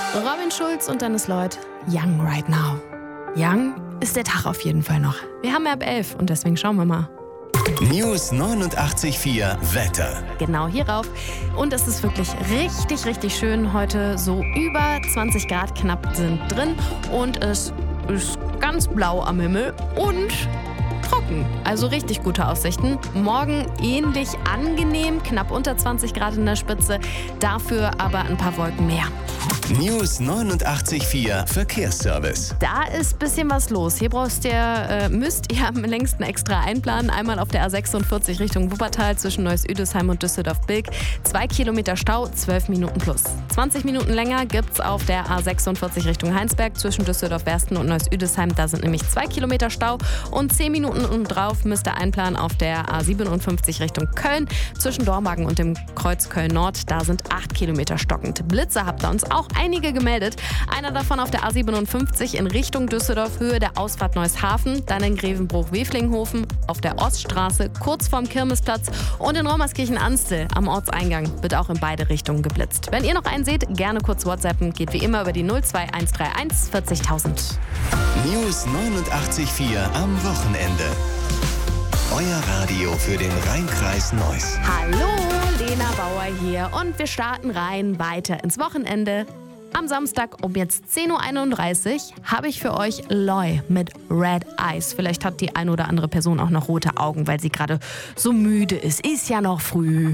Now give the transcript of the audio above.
Robin Schulz und Dennis Lloyd, Young Right Now. Young ist der Tag auf jeden Fall noch. Wir haben ja ab 11 und deswegen schauen wir mal. News 89.4 Wetter. Genau hierauf. Und es ist wirklich richtig, richtig schön. Heute so über 20 Grad knapp sind drin und es ist ganz blau am Himmel und trocken. Also richtig gute Aussichten. Morgen ähnlich angenehm, knapp unter 20 Grad in der Spitze, dafür aber ein paar Wolken mehr. News 89.4 Verkehrsservice. Da ist ein bisschen was los. Hier müsst ihr am längsten extra einplanen. Einmal auf der A46 Richtung Wuppertal zwischen Neuss-Üdesheim und Düsseldorf-Bilk. 2 Kilometer Stau, 12 Minuten plus. 20 Minuten länger gibt's auf der A46 Richtung Heinsberg zwischen Düsseldorf-Wersten und Neuss-Üdesheim. Da sind nämlich 2 Kilometer Stau und 10 Minuten drauf müsst ihr einplanen auf der A57 Richtung Köln zwischen Dormagen und dem Kreuz Köln-Nord. Da sind 8 Kilometer stockend. Blitze habt ihr uns auch einige gemeldet. Einer davon auf der A57 in Richtung Düsseldorf, Höhe der Ausfahrt Neuss-Hafen, dann in Grevenbruch-Weflinghofen, auf der Oststraße, kurz vorm Kirmesplatz und in Rommerskirchen-Anstel am Ortseingang wird auch in beide Richtungen geblitzt. Wenn ihr noch einen seht, gerne kurz WhatsAppen, geht wie immer über die 02131 40.000. News 89.4 am Wochenende. Euer Radio für den Rhein-Kreis Neuss. Hallo, Lena Bauer hier und wir starten rein weiter ins Wochenende. Am Samstag um jetzt 10.31 Uhr habe ich für euch Loy mit Red Eyes. Vielleicht hat die ein oder andere Person auch noch rote Augen, weil sie gerade so müde ist. Ist ja noch früh.